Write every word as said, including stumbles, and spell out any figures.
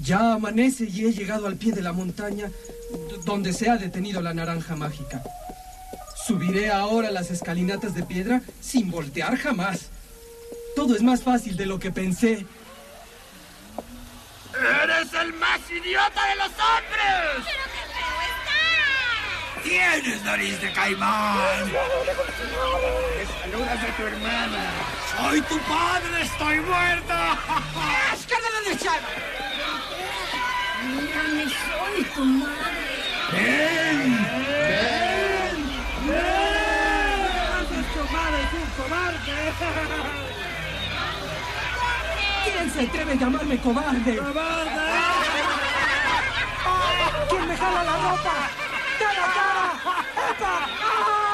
Ya amanece y he llegado al pie de la montaña donde se ha detenido la naranja mágica. Subiré ahora las escalinatas de piedra sin voltear jamás. Todo es más fácil de lo que pensé. ¡Eres el más idiota de los hombres! ¡Pero qué feo estás! ¡Tienes nariz de caimán! ¡Me saludas a tu hermana! ¡Soy tu padre! ¡Estoy muerto! ¡Escala la derecha! Mírame, soy tu madre. ¡Ven! ¡Ven! ¡Ven! ¡Tu madre es un cobarde! ¿Quién se atreve a llamarme cobarde? ¡Cobarde! ¿Quién me jala la ropa? ¡Dale acá! ¡Epa! ¡Ah!